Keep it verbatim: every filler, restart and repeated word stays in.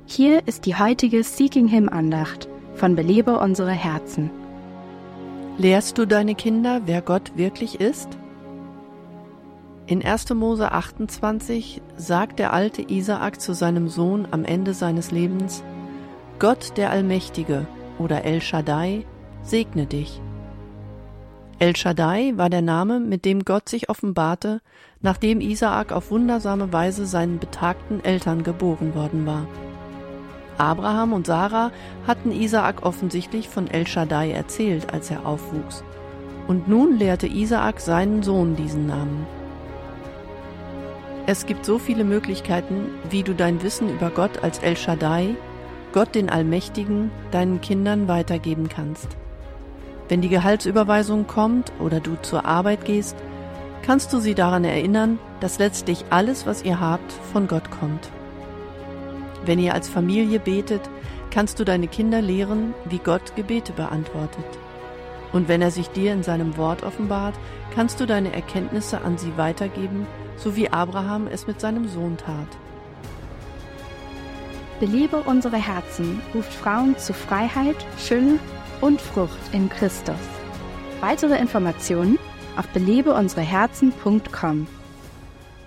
Hier ist die heutige Seeking Him Andacht von Belebe unsere Herzen. Lehrst du deine Kinder, wer Gott wirklich ist? In erster Mose achtundzwanzig sagt der alte Isaak zu seinem Sohn am Ende seines Lebens: Gott der Allmächtige oder El Shaddai segne dich. El Shaddai war der Name, mit dem Gott sich offenbarte, nachdem Isaak auf wundersame Weise seinen betagten Eltern geboren worden war. Abraham und Sarah hatten Isaak offensichtlich von El Shaddai erzählt, als er aufwuchs. Und nun lehrte Isaak seinen Sohn diesen Namen. Es gibt so viele Möglichkeiten, wie du dein Wissen über Gott als El Shaddai, Gott den Allmächtigen, deinen Kindern weitergeben kannst. Wenn die Gehaltsüberweisung kommt oder du zur Arbeit gehst, kannst du sie daran erinnern, dass letztlich alles, was ihr habt, von Gott kommt. Wenn ihr als Familie betet, kannst du deine Kinder lehren, wie Gott Gebete beantwortet. Und wenn er sich dir in seinem Wort offenbart, kannst du deine Erkenntnisse an sie weitergeben, so wie Abraham es mit seinem Sohn tat. Belebe unsere Herzen ruft Frauen zu Freiheit, Fülle und Frucht in Christus. Weitere Informationen auf belebe unsere herzen punkt com.